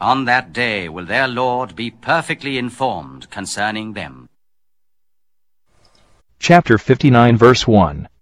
On that day will their Lord be perfectly informed concerning them. Chapter 59 verse 1.